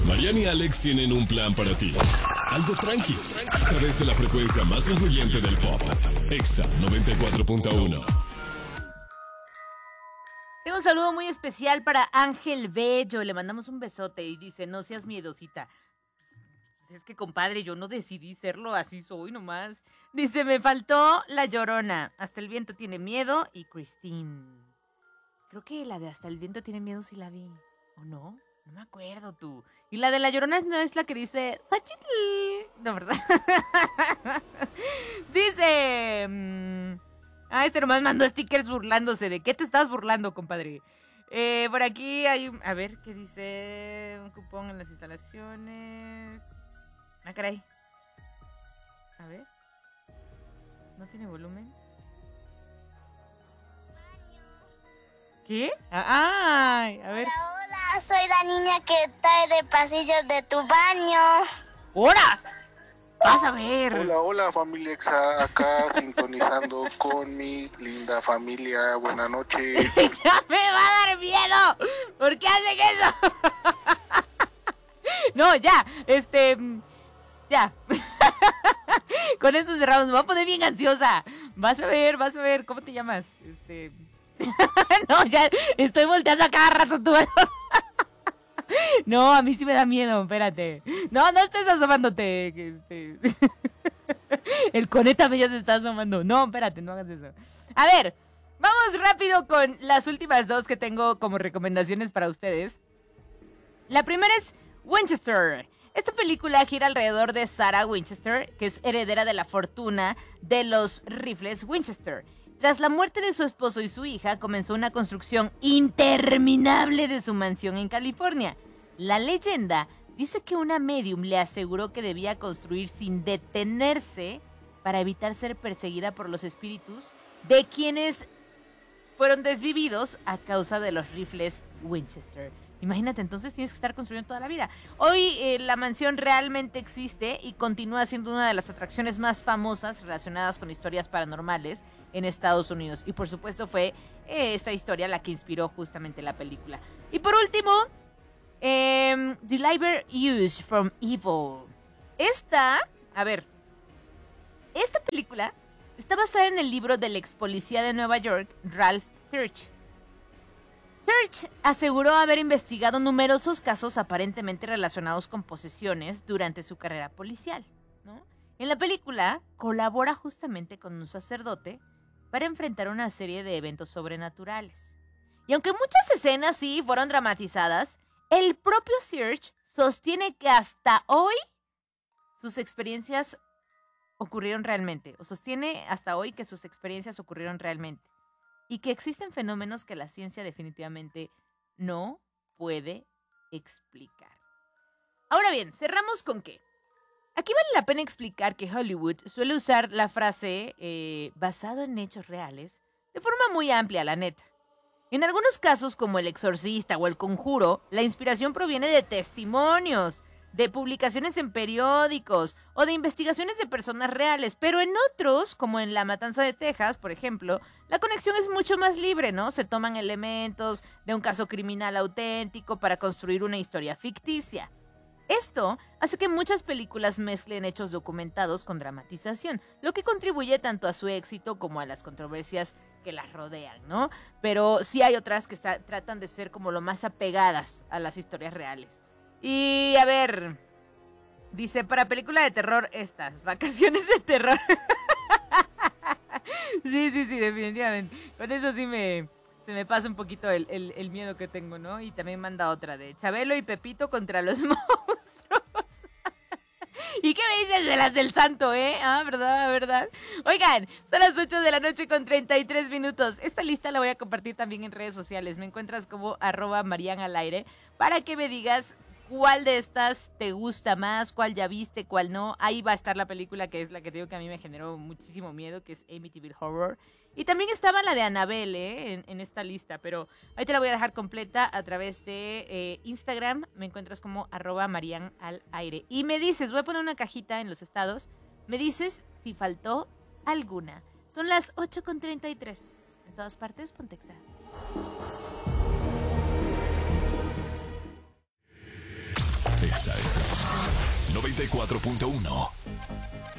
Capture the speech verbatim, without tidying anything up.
Mariana y Alex tienen un plan para ti. Algo tranqui, a través de la frecuencia más influyente del pop. Exa noventa y cuatro punto uno. Tengo un saludo muy especial para Ángel Bello. Le mandamos un besote y dice, no seas miedosita. Pues es que, compadre, yo no decidí serlo, así soy nomás. Dice, me faltó La Llorona. Hasta el viento tiene miedo y Christine. Creo que la de Hasta el viento tiene miedo sí la vi. ¿O no? No me acuerdo tú. Y la de La Llorona no es la que dice Xochitl. No, ¿verdad? Dice... Mmm, ah, ese nomás mandó stickers burlándose. ¿De qué te estás burlando, compadre? Eh, por aquí hay un... A ver, ¿qué dice? Un cupón en las instalaciones. Ah, caray. A ver. ¿No tiene volumen? ¿Qué? Ah, ay, a ver. Hola, hola, soy la niña que trae de pasillos de tu baño. ¡Hora! Vas a ver. Hola, hola familia Exa, acá sintonizando con mi linda familia. Buenas noches. ¡Ya me va a dar miedo! ¿Por qué hacen eso? No, ya, este... Ya. Con esto cerramos. Me voy a poner bien ansiosa. Vas a ver, vas a ver. ¿Cómo te llamas? Este... No, ya estoy volteando a cada rato tú. No, a mí sí me da miedo, espérate. No, no estés asomándote. Este... El coneta ya se está asomando. No, espérate, no hagas eso. A ver, vamos rápido con las últimas dos que tengo como recomendaciones para ustedes. La primera es Winchester. Esta película gira alrededor de Sarah Winchester, que es heredera de la fortuna de los rifles Winchester. Tras la muerte de su esposo y su hija, comenzó una construcción interminable de su mansión en California. La leyenda dice que una medium le aseguró que debía construir sin detenerse para evitar ser perseguida por los espíritus de quienes fueron desvividos a causa de los rifles Winchester. Imagínate, entonces tienes que estar construyendo toda la vida. Hoy eh, la mansión realmente existe y continúa siendo una de las atracciones más famosas relacionadas con historias paranormales en Estados Unidos. Y por supuesto fue eh, esta historia la que inspiró justamente la película. Y por último, eh, Deliver Use from Evil. Esta, a ver, esta película está basada en el libro del ex policía de Nueva York, Ralph Search. Search aseguró haber investigado numerosos casos aparentemente relacionados con posesiones durante su carrera policial, ¿no? En la película colabora justamente con un sacerdote para enfrentar una serie de eventos sobrenaturales. Y aunque muchas escenas sí fueron dramatizadas, el propio Search sostiene que hasta hoy sus experiencias ocurrieron realmente, o sostiene hasta hoy que sus experiencias ocurrieron realmente. Y que existen fenómenos que la ciencia definitivamente no puede explicar. Ahora bien, cerramos con qué. Aquí vale la pena explicar que Hollywood suele usar la frase eh, basado en hechos reales de forma muy amplia, la neta. En algunos casos, como El Exorcista o El Conjuro, la inspiración proviene de testimonios, de publicaciones en periódicos o de investigaciones de personas reales, pero en otros, como en La Matanza de Texas, por ejemplo, la conexión es mucho más libre, ¿no? Se toman elementos de un caso criminal auténtico para construir una historia ficticia. Esto hace que muchas películas mezclen hechos documentados con dramatización, lo que contribuye tanto a su éxito como a las controversias que las rodean, ¿no? Pero sí hay otras que está, tratan de ser como lo más apegadas a las historias reales. Y a ver, dice, para película de terror estas, Vacaciones de Terror. Sí, sí, sí, definitivamente. Con eso sí me, se me pasa un poquito el, el, el miedo que tengo, ¿no? Y también manda otra de Chabelo y Pepito contra los monstruos. ¿Y qué me dices de las del santo, eh? Ah, ¿verdad? ¿Verdad? Oigan, son las ocho de la noche con treinta y tres minutos. Esta lista la voy a compartir también en redes sociales. Me encuentras como arroba Marian al aire para que me digas cuál de estas te gusta más, cuál ya viste, cuál no. Ahí va a estar la película que es la que te digo que a mí me generó muchísimo miedo, que es Amityville Horror. Y también estaba la de Annabelle, ¿eh? en, en esta lista, pero ahí te la voy a dejar completa a través de eh, Instagram. Me encuentras como arroba Marian al aire. Y me dices, voy a poner una cajita en los estados, me dices si faltó alguna. Son las ocho con treinta y tres. En todas partes, ponte Exa. Exa F M noventa y cuatro punto uno.